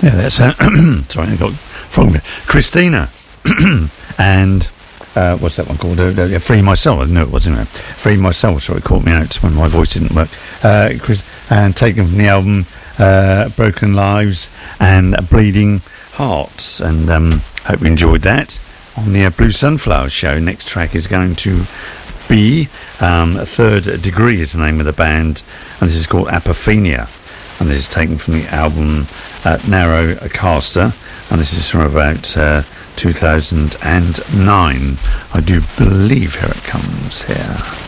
Yeah, that's sorry, I got from Christina and what's that one called? Free My Soul. I knew it wasn't it. Free My Soul. Sorry, it caught me out when my voice didn't work. And taken from the album Broken Lives and Bleeding Hearts. And hope you enjoyed that on the Blue Sunflower Show. Next track is going to be Third Degree is the name of the band, and this is called Apophenia. And this is taken from the album Narrowcaster, and this is from about 2009. I do believe here it comes here.